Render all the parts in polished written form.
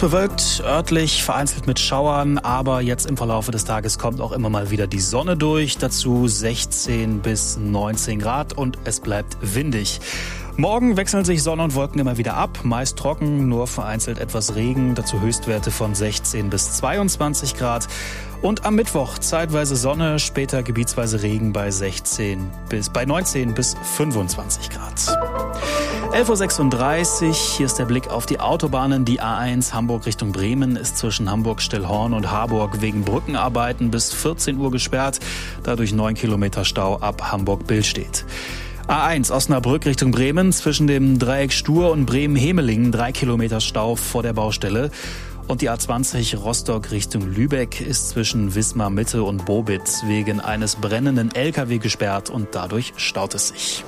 bewölkt, örtlich vereinzelt mit Schauern, aber jetzt im Verlaufe des Tages kommt auch immer mal wieder die Sonne durch. Dazu 16 bis 19 Grad und es bleibt windig. Morgen wechseln sich Sonne und Wolken immer wieder ab, meist trocken, nur vereinzelt etwas Regen, dazu Höchstwerte von 16 bis 22 Grad. Und am Mittwoch zeitweise Sonne, später gebietsweise Regen bei 19 bis 25 Grad. 11.36 Uhr, hier ist der Blick auf die Autobahnen. Die A1 Hamburg Richtung Bremen ist zwischen Hamburg-Stillhorn und Harburg wegen Brückenarbeiten bis 14 Uhr gesperrt, dadurch 9 Kilometer Stau ab Hamburg-Billstedt. A1 Osnabrück Richtung Bremen zwischen dem Dreieck Stur und Bremen-Hemelingen 3 Kilometer Stau vor der Baustelle. Und die A20 Rostock Richtung Lübeck ist zwischen Wismar Mitte und Bobitz wegen eines brennenden LKW gesperrt und dadurch staut es sich.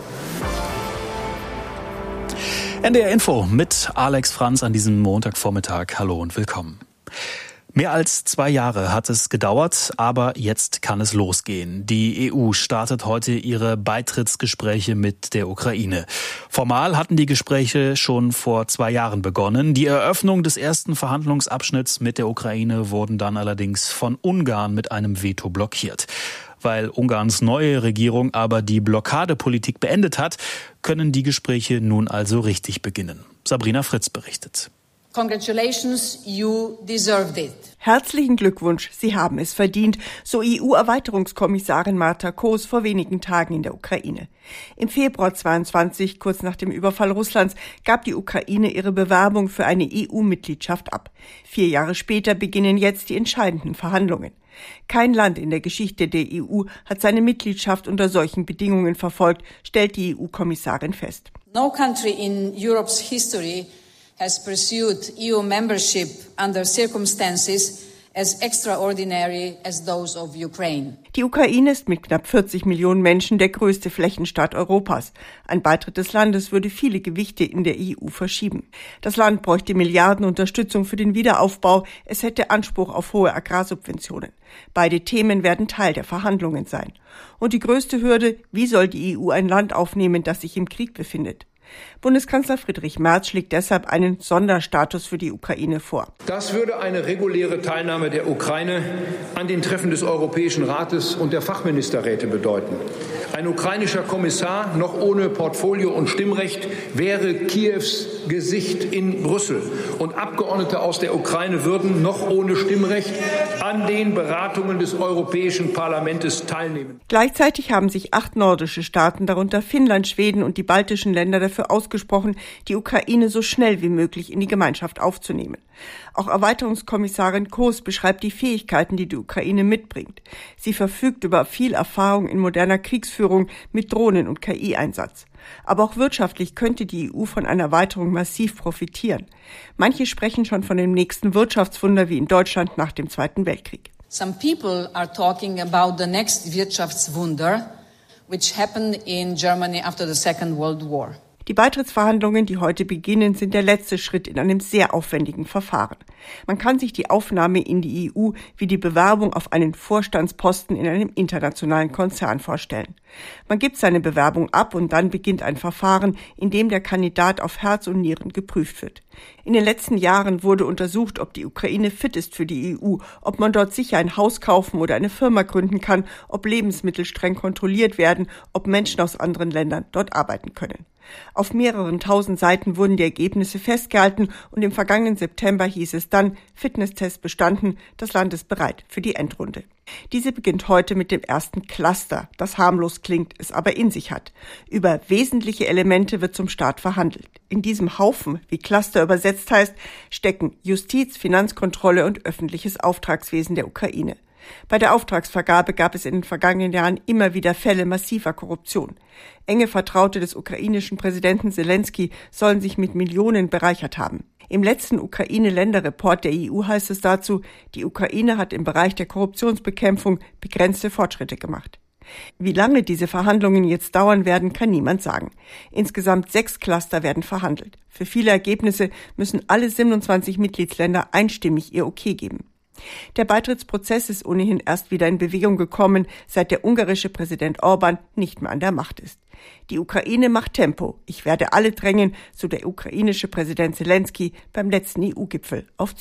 NDR Info mit Alex Franz an diesem Montagvormittag. Hallo und willkommen. Mehr als 2 Jahre hat es gedauert, aber jetzt kann es losgehen. Die EU startet heute ihre Beitrittsgespräche mit der Ukraine. Formal hatten die Gespräche schon vor 2 Jahren begonnen. Die Eröffnung des ersten Verhandlungsabschnitts mit der Ukraine wurden dann allerdings von Ungarn mit einem Veto blockiert. Weil Ungarns neue Regierung aber die Blockadepolitik beendet hat, können die Gespräche nun also richtig beginnen. Sabrina Fritz berichtet. Congratulations, you deserved it. Herzlichen Glückwunsch, Sie haben es verdient, so EU-Erweiterungskommissarin Marta Koos vor wenigen Tagen in der Ukraine. Im Februar 2022, kurz nach dem Überfall Russlands, gab die Ukraine ihre Bewerbung für eine EU-Mitgliedschaft ab. 4 Jahre später beginnen jetzt die entscheidenden Verhandlungen. Kein Land in der Geschichte der EU hat seine Mitgliedschaft unter solchen Bedingungen verfolgt, stellt die EU-Kommissarin fest. No country in Europe's history has pursued EU membership under circumstances as extraordinary as those of Ukraine. Die Ukraine ist mit knapp 40 Millionen Menschen der größte Flächenstaat Europas. Ein Beitritt des Landes würde viele Gewichte in der EU verschieben. Das Land bräuchte Milliardenunterstützung für den Wiederaufbau. Es hätte Anspruch auf hohe Agrarsubventionen. Beide Themen werden Teil der Verhandlungen sein. Und die größte Hürde, wie soll die EU ein Land aufnehmen, das sich im Krieg befindet? Bundeskanzler Friedrich Merz schlägt deshalb einen Sonderstatus für die Ukraine vor. Das würde eine reguläre Teilnahme der Ukraine an den Treffen des Europäischen Rates und der Fachministerräte bedeuten. Ein ukrainischer Kommissar, noch ohne Portfolio und Stimmrecht, wäre Kiews Gesicht in Brüssel. Und Abgeordnete aus der Ukraine würden, noch ohne Stimmrecht, an den Beratungen des Europäischen Parlaments teilnehmen. Gleichzeitig haben sich 8 nordische Staaten, darunter Finnland, Schweden und die baltischen Länder, dafür ausgesprochen, die Ukraine so schnell wie möglich in die Gemeinschaft aufzunehmen. Auch Erweiterungskommissarin Koos beschreibt die Fähigkeiten, die die Ukraine mitbringt. Sie verfügt über viel Erfahrung in moderner Kriegsführung mit Drohnen- und KI-Einsatz. Aber auch wirtschaftlich könnte die EU von einer Erweiterung massiv profitieren. Manche sprechen schon von dem nächsten Wirtschaftswunder wie in Deutschland nach dem Zweiten Weltkrieg. Some people are talking about the next Wirtschaftswunder, which happened in Germany after the Second World War. Die Beitrittsverhandlungen, die heute beginnen, sind der letzte Schritt in einem sehr aufwendigen Verfahren. Man kann sich die Aufnahme in die EU wie die Bewerbung auf einen Vorstandsposten in einem internationalen Konzern vorstellen. Man gibt seine Bewerbung ab und dann beginnt ein Verfahren, in dem der Kandidat auf Herz und Nieren geprüft wird. In den letzten Jahren wurde untersucht, ob die Ukraine fit ist für die EU, ob man dort sicher ein Haus kaufen oder eine Firma gründen kann, ob Lebensmittel streng kontrolliert werden, ob Menschen aus anderen Ländern dort arbeiten können. Auf mehreren 1000 Seiten wurden die Ergebnisse festgehalten und im vergangenen September hieß es dann, Fitnesstest bestanden, das Land ist bereit für die Endrunde. Diese beginnt heute mit dem ersten Cluster, das harmlos klingt, es aber in sich hat. Über wesentliche Elemente wird zum Start verhandelt. In diesem Haufen, wie Cluster übersetzt heißt, stecken Justiz, Finanzkontrolle und öffentliches Auftragswesen der Ukraine. Bei der Auftragsvergabe gab es in den vergangenen Jahren immer wieder Fälle massiver Korruption. Enge Vertraute des ukrainischen Präsidenten Selenskyj sollen sich mit Millionen bereichert haben. Im letzten Ukraine-Länder-Report der EU heißt es dazu, die Ukraine hat im Bereich der Korruptionsbekämpfung begrenzte Fortschritte gemacht. Wie lange diese Verhandlungen jetzt dauern werden, kann niemand sagen. Insgesamt 6 Cluster werden verhandelt. Für viele Ergebnisse müssen alle 27 Mitgliedsländer einstimmig ihr Okay geben. Der Beitrittsprozess ist ohnehin erst wieder in Bewegung gekommen, seit der ungarische Präsident Orbán nicht mehr an der Macht ist. Die Ukraine macht Tempo. Ich werde alle drängen, so der ukrainische Präsident Selenskyj beim letzten EU-Gipfel auf